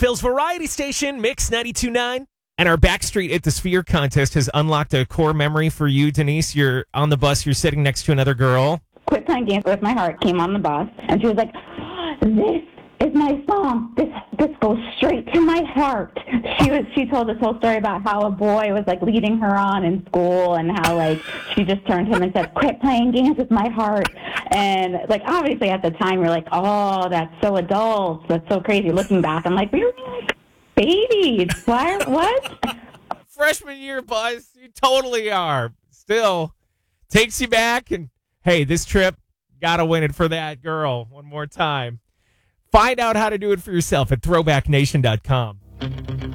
Nashville's variety station, Mix 92.9. And our Backstreet at the Sphere contest has unlocked a core memory for you, Denise. You're on the bus. You're sitting next to another girl. Quit Playing Games with My Heart came on the bus, and she was like, this is my song. This goes straight to my heart. She told this whole story about how a boy was like leading her on in school, and how like she just turned to him and said, quit playing games with my heart. And like obviously at the time you're like, oh, that's so adult. That's so crazy. Looking back, I'm like, we were like babies. What? Freshman year, Buzz. You totally are. Still takes you back, and hey, this trip, gotta win it for that girl one more time. Find out how to do it for yourself at throwbacknation.com.